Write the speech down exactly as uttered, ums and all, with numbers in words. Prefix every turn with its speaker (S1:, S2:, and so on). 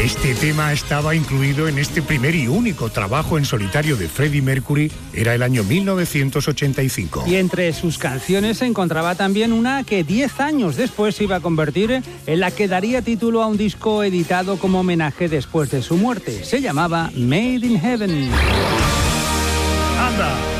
S1: Este tema estaba incluido en este primer y único trabajo en solitario de Freddie Mercury, era el año mil novecientos ochenta y cinco.
S2: Y entre sus canciones se encontraba también una que diez años después se iba a convertir en la que daría título a un disco editado como homenaje después de su muerte. Se llamaba Made in Heaven.
S1: ¡Anda!